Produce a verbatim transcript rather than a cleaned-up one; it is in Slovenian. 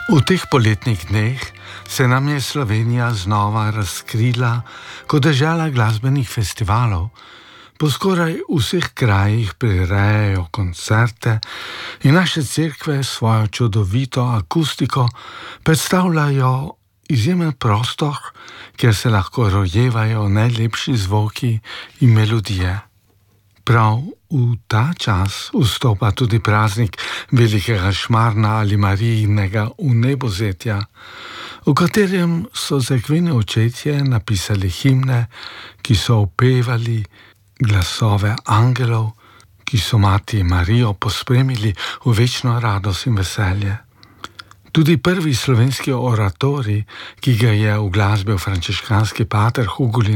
V teh poletnih dneh se nam je Slovenija znova razkrila kot dežela glasbenih festivalov. Po skoraj vseh krajih prirejajo koncerte in naše cerkve s svojo čudovito akustiko predstavljajo izjemen prostor, kjer se lahko rojevajo najlepši zvoki in melodije. Prav v ta čas vstopa tudi praznik velikega šmarna ali Marijinega vnebovzetja, v katerem so cerkveni očetje napisali himne, ki so opevali glasove angelov, ki so mati Marijo pospremili v večno radost in veselje. Tudi prvi slovenski oratorij, ki ga je uglasbil frančiškanski pater Hugolin